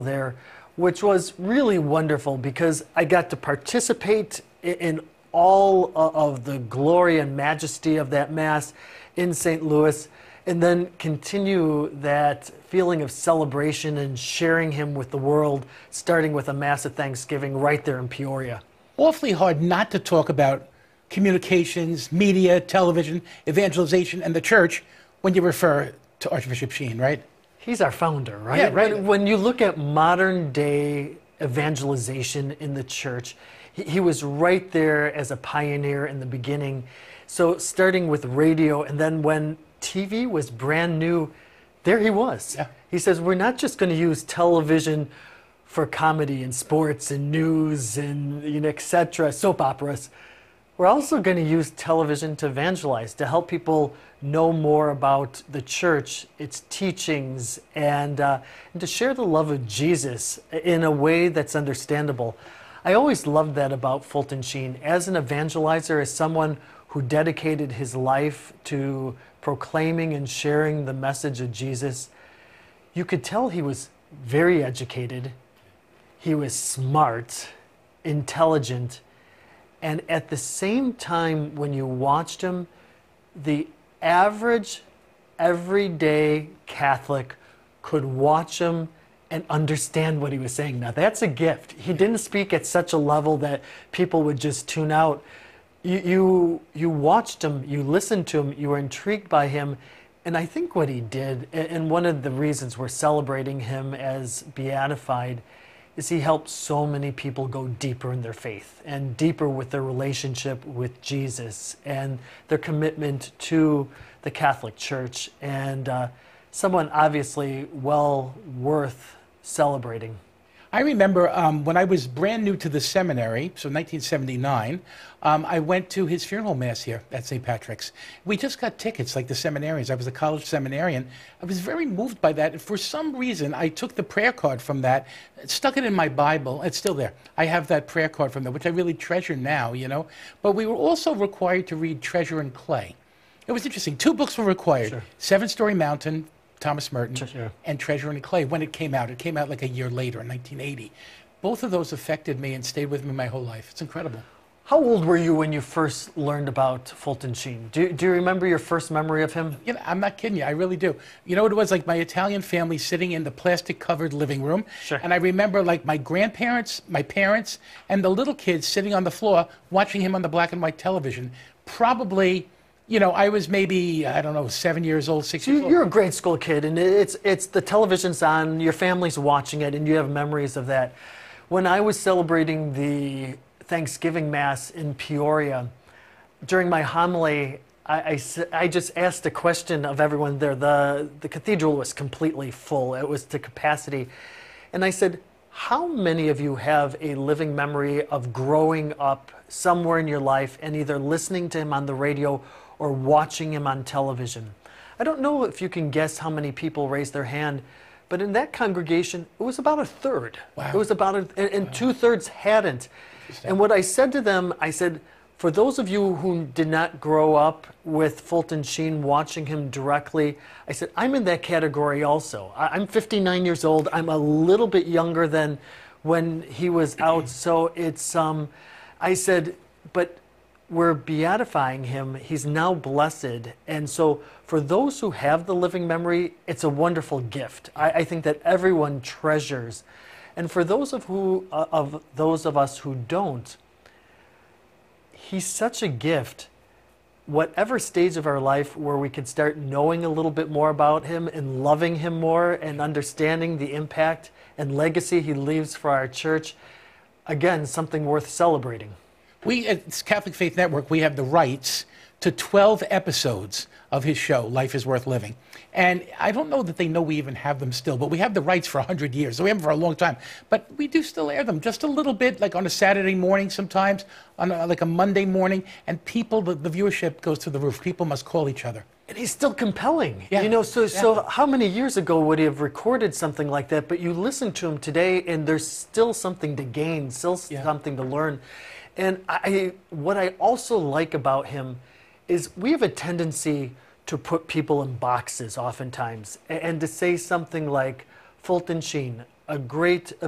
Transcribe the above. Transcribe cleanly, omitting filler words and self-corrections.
there, which was really wonderful because I got to participate in all of the glory and majesty of that Mass in St. Louis, and then continue that feeling of celebration and sharing Him with the world, starting with a Mass of Thanksgiving right there in Peoria. Awfully hard not to talk about communications, media, television, evangelization, and the church when you refer to Archbishop Sheen, right? He's our founder, right? Yeah, right. When you look at modern day evangelization in the church, he was right there as a pioneer in the beginning. So starting with radio, and then when TV was brand new, there he was. Yeah. He says, we're not just going to use television for comedy and sports and news and etc., soap operas. We're also going to use television to evangelize, to help people know more about the church, its teachings, and to share the love of Jesus in a way that's understandable. I always loved that about Fulton Sheen. As an evangelizer, as someone who dedicated his life to proclaiming and sharing the message of Jesus, you could tell he was very educated, he was smart, intelligent, and at the same time, when you watched him, the average, everyday Catholic could watch him and understand what he was saying. Now, that's a gift. He didn't speak at such a level that people would just tune out. You watched him, you listened to him, you were intrigued by him, and I think what he did, and one of the reasons we're celebrating him as beatified, is he helped so many people go deeper in their faith and deeper with their relationship with Jesus and their commitment to the Catholic Church, and someone obviously well worth celebrating. I remember when I was brand new to the seminary, so 1979, I went to his funeral mass here at St. Patrick's. We just got tickets like the seminarians. I was a college seminarian. I was very moved by that. And for some reason, I took the prayer card from that, stuck it in my Bible. It's still there. I have that prayer card from there, which I really treasure now, you know. But we were also required to read Treasure and Clay. It was interesting. 2 books were required. Sure. Seven Storey Mountain, Thomas Merton, Sure. and Treasure and Clay when it came out. It came out like a year later in 1980. Both of those affected me and stayed with me my whole life. It's incredible. How old were you when you first learned about Fulton Sheen? Do you remember your first memory of him? You know, I'm not kidding you. I really do. You know what it was? Like my Italian family sitting in the plastic-covered living room. Sure. And I remember like my grandparents, my parents, and the little kids sitting on the floor watching him on the black and white television. Probably, you know, I was maybe, I don't know, 7 years old, 6 years old. You're a grade school kid, and it's the television's on, your family's watching it, and you have memories of that. When I was celebrating the Thanksgiving Mass in Peoria, during my homily, I just asked a question of everyone there. The cathedral was completely full. It was to capacity. And I said, how many of you have a living memory of growing up somewhere in your life and either listening to him on the radio or watching him on television? I don't know if you can guess how many people raised their hand, but in that congregation, it was about a third. Wow. It was about and 2/3 hadn't. And what I said to them, I said, for those of you who did not grow up with Fulton Sheen, watching him directly, I said, I'm in that category also. I'm 59 years old. I'm a little bit younger than when he was out. So it's, I said, but we're beatifying him. He's now blessed. And so for those who have the living memory, it's a wonderful gift. I think that everyone treasures. And for those of us who don't, he's such a gift. Whatever stage of our life where we can start knowing a little bit more about him and loving him more and understanding the impact and legacy he leaves for our church, again, something worth celebrating. We at Catholic Faith Network, we have the rights to 12 episodes of his show, Life is Worth Living. And I don't know that they know we even have them still, but we have the rights for 100 years. So we have them for a long time. But we do still air them just a little bit, like on a Saturday morning sometimes, on like a Monday morning. And people, the viewership goes through the roof. People must call each other. And he's still compelling. Yeah. You know, so how many years ago would he have recorded something like that? But you listen to him today, and there's still something to gain, still something to learn. And what I also like about him is we have a tendency to put people in boxes oftentimes, and to say something like Fulton Sheen, a great